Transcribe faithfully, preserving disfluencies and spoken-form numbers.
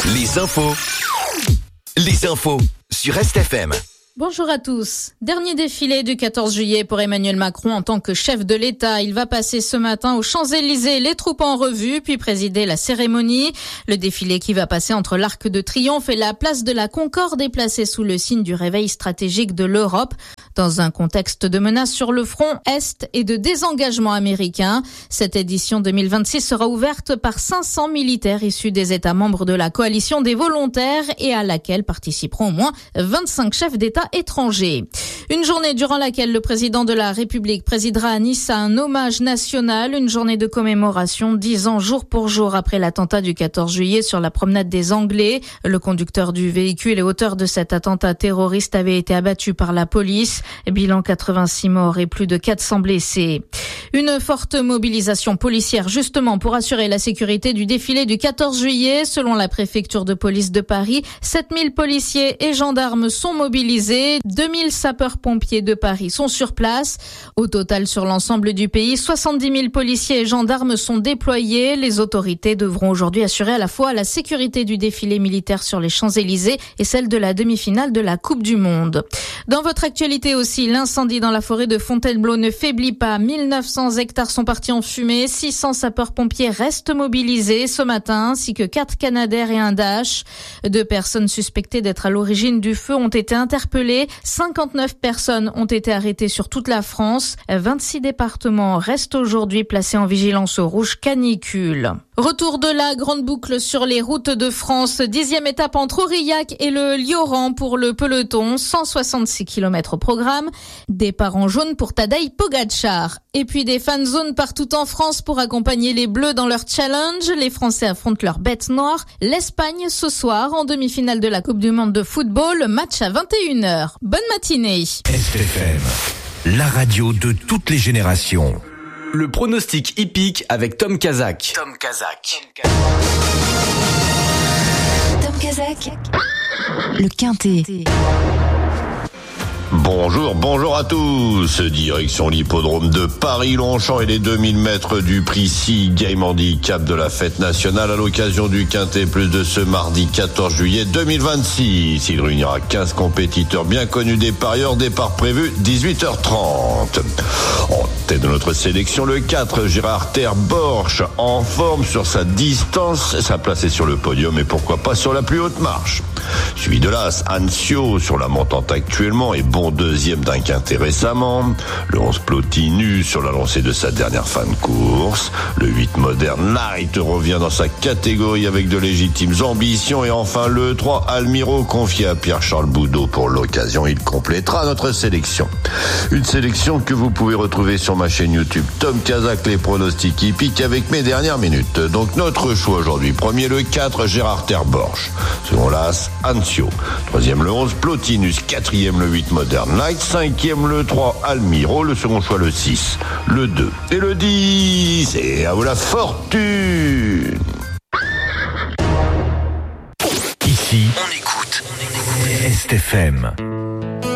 Les infos. Les infos sur Est F M. Bonjour à tous. Dernier défilé du quatorze juillet pour Emmanuel Macron en tant que chef de l'État. Il va passer ce matin aux Champs-Élysées, les troupes en revue, puis présider la cérémonie. Le défilé qui va passer entre l'Arc de Triomphe et la place de la Concorde est placé sous le signe du réveil stratégique de l'Europe, dans un contexte de menace sur le front Est et de désengagement américain. Cette édition deux mille vingt-six sera ouverte par cinq cents militaires issus des États membres de la coalition des volontaires et à laquelle participeront au moins vingt-cinq chefs d'État étrangers. Une journée durant laquelle le président de la République présidera à Nice un hommage national, une journée de commémoration dix ans jour pour jour après l'attentat du quatorze juillet sur la promenade des Anglais. Le conducteur du véhicule et auteur de cet attentat terroriste avait été abattu par la police. Bilan quatre-vingt-six morts et plus de quatre cents blessés. Une forte mobilisation policière justement pour assurer la sécurité du défilé du quatorze juillet. Selon la préfecture de police de Paris, sept mille policiers et gendarmes sont mobilisés. deux mille sapeurs-pompiers de Paris sont sur place. Au total, sur l'ensemble du pays, soixante-dix mille policiers et gendarmes sont déployés. Les autorités devront aujourd'hui assurer à la fois la sécurité du défilé militaire sur les Champs-Élysées et celle de la demi-finale de la Coupe du Monde. Dans votre actualité aussi, l'incendie dans la forêt de Fontainebleau ne faiblit pas. mille neuf cents hectares sont partis en fumée. six cents sapeurs-pompiers restent mobilisés ce matin, ainsi que quatre Canadair et un Dash. Deux personnes suspectées d'être à l'origine du feu ont été interpellées. cinquante-neuf personnes ont été arrêtées sur toute la France. vingt-six départements restent aujourd'hui placés en vigilance rouge canicule. Retour de la grande boucle sur les routes de France. Dixième étape entre Aurillac et le Lioran pour le peloton. cent soixante-six kilomètres au programme. Départ en jaune pour Tadej Pogačar. Et puis des fan zones partout en France pour accompagner les Bleus dans leur challenge. Les Français affrontent leur bête noire. L'Espagne ce soir en demi-finale de la Coupe du Monde de football. Match à vingt et une heures. Bonne matinée. Est F M, la radio de toutes les générations. Le pronostic hippique avec Tom Kazak. Tom Kazak. Tom Kazak. Le Quintet. Bonjour, bonjour à tous. Direction l'hippodrome de Paris-Longchamp et les deux mille mètres du prix Sea Game Handicap de la fête nationale à l'occasion du Quintet Plus de ce mardi quatorze juillet deux mille vingt-six. Il réunira quinze compétiteurs bien connus des parieurs. Départ prévu dix-huit heures trente. En tête de notre sélection, le quatre, Gérard Terborch, en forme sur sa distance. Sa place est sur le podium et pourquoi pas sur la plus haute marche. Suivi de l'As, Ancio sur la montante actuellement et bon deuxième d'un quintet récemment. Le onze Plotinus sur la lancée de sa dernière fin de course. Le huit Modern Knight revient dans sa catégorie avec de légitimes ambitions. Et enfin le trois Almiro confié à Pierre-Charles Boudot pour l'occasion. Il complétera notre sélection. Une sélection que vous pouvez retrouver sur ma chaîne YouTube Tom Kazak, les pronostics hippiques avec mes dernières minutes. Donc notre choix aujourd'hui. Premier le quatre Gérard Terborch. Second l'As Ancio. Troisième le onze Plotinus. Quatrième le huit Modern Knight. Cinquième le trois Almiro. Le second choix le six, le deux et le dix. Et à vous la fortune. Ici, on écoute Est F M.